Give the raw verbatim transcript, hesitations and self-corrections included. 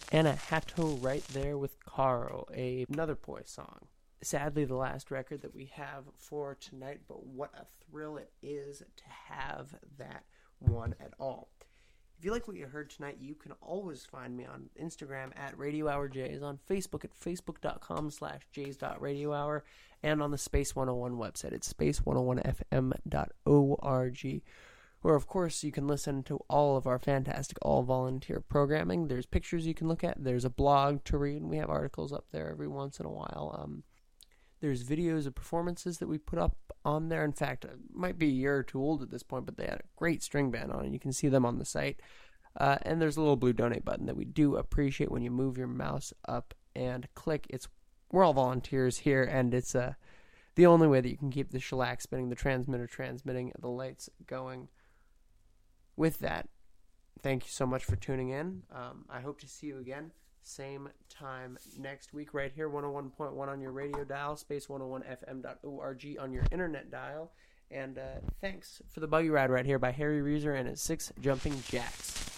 Anna Hatto right there with Caro, a, another Poi song. Sadly, the last record that we have for tonight, but what a thrill it is to have that one at all. If you like what you heard tonight, you can always find me on Instagram at Radio Hour Jays, on Facebook at facebook.com slash jays.radiohour, and on the Space one oh one website at space one oh one f m dot org, where, of course, you can listen to all of our fantastic all-volunteer programming. There's pictures you can look at. There's a blog to read, and we have articles up there every once in a while. Um, there's videos of performances that we put up on there. In fact, it might be a year or two old at this point, but they had a great string band on it. You can see them on the site. Uh, and there's a little blue donate button that we do appreciate when you move your mouse up and click. It's We're all volunteers here, and it's uh, the only way that you can keep the shellac spinning, the transmitter transmitting, the lights going. With that, thank you so much for tuning in. Um, I hope to see you again, same time next week, right here, one oh one point one on your radio dial, space one oh one f m dot org on your internet dial. And uh, thanks for the buggy ride right here by Harry Reeser and his Six Jumping Jacks.